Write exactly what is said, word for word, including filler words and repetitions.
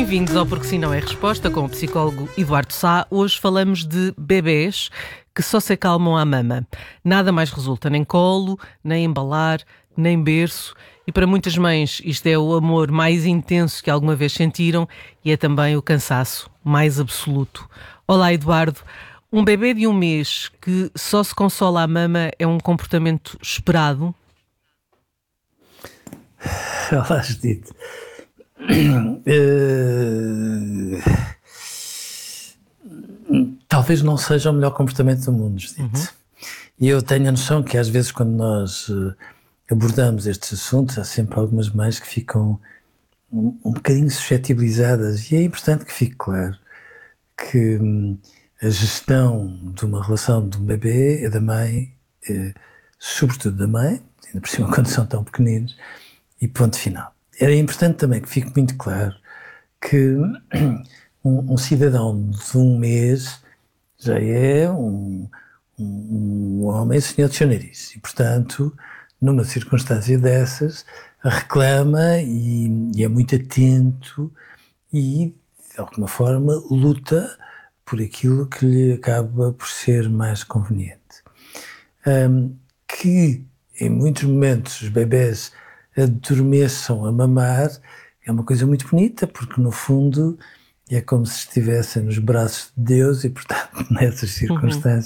Bem-vindos ao Porque Sim Não É Resposta, com o psicólogo Eduardo Sá. Hoje falamos de bebés que só se acalmam à mama. Nada mais resulta, nem colo, nem embalar, nem berço. E para muitas mães isto é o amor mais intenso que alguma vez sentiram e é também o cansaço mais absoluto. Olá, Eduardo. Um bebê de um mês que só se consola à mama é um comportamento esperado? Olá, Judite. Uh, talvez não seja o melhor comportamento do mundo, Judite. Uhum. E eu tenho a noção que às vezes quando nós uh, abordamos estes assuntos, há sempre algumas mães que ficam um, um bocadinho suscetibilizadas, e é importante que fique claro que um, a gestão de uma relação de um bebê é da mãe, uh, sobretudo da mãe, ainda por cima quando são tão pequeninos, e ponto final. Era importante também que fique muito claro que um, um cidadão de um mês já é um, um, um homem senhor de chouriço e, portanto, numa circunstância dessas, reclama e, e é muito atento e, de alguma forma, luta por aquilo que lhe acaba por ser mais conveniente. Um, que, em muitos momentos, os bebés adormeçam a mamar, é uma coisa muito bonita, porque no fundo é como se estivessem nos braços de Deus e, portanto, nessas circunstâncias